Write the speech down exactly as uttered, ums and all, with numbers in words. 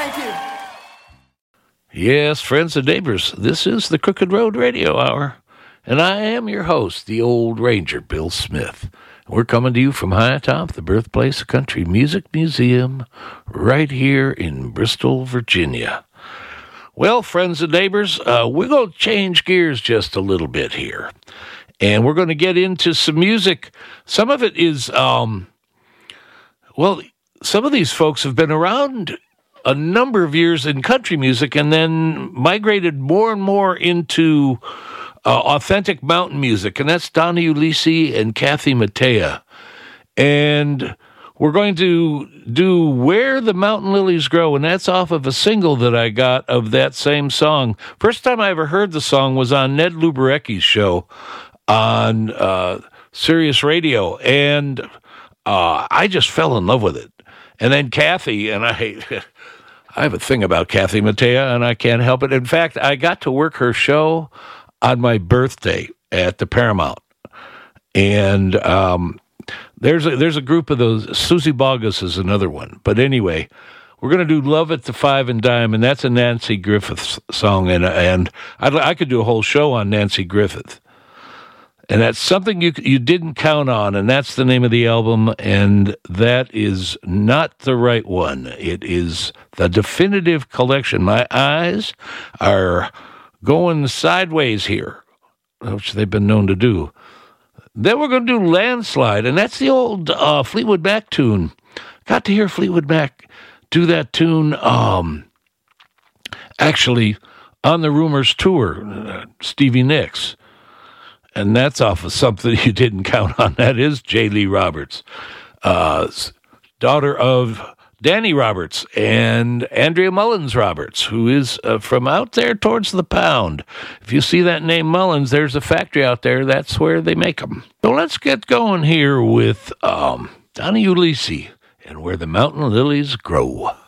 Thank you. Yes, friends and neighbors, this is the Crooked Road Radio Hour, and I am your host, the Old Ranger, Bill Smith. We're coming to you from high atop the birthplace of Country Music Museum, right here in Bristol, Virginia. Well, friends and neighbors, uh, we're going to change gears just a little bit here, and we're going to get into some music. Some of it is, um, well, some of these folks have been around a number of years in country music and then migrated more and more into uh, authentic mountain music, and that's Donnie Ulisi and Kathy Mattea. And we're going to do Where the Mountain Lilies Grow, and that's off of a single that I got of that same song. First time I ever heard the song was on Ned Luberecki's show on uh, Sirius Radio, and uh, I just fell in love with it. And then Kathy, and I... I have a thing about Kathy Mattea, and I can't help it. In fact, I got to work her show on my birthday at the Paramount. And um, there's, a, there's a group of those. Susie Bogus is another one. But anyway, we're going to do Love at the Five and Dime, and that's a Nancy Griffith song. And, and I'd, I could do a whole show on Nancy Griffith. And that's something you you didn't count on, and that's the name of the album, and that is not the right one. It is the Definitive Collection. My eyes are going sideways here, which they've been known to do. Then we're going to do Landslide, and that's the old uh, Fleetwood Mac tune. Got to hear Fleetwood Mac do that tune, um, actually, on the Rumors tour, uh, Stevie Nicks. And that's off of something you didn't count on. That is J. Lee Roberts, uh, daughter of Danny Roberts and Andrea Mullins Roberts, who is uh, from out there towards the Pound. If you see that name Mullins, there's a factory out there. That's where they make them. So let's get going here with um, Donnie Ulisi and Where the Mountain Lilies Grow.